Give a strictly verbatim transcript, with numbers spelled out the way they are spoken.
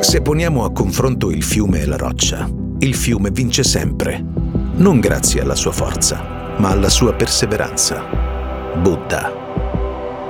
Se poniamo a confronto il fiume e la roccia, il fiume vince sempre, non grazie alla sua forza, ma alla sua perseveranza. Buddha.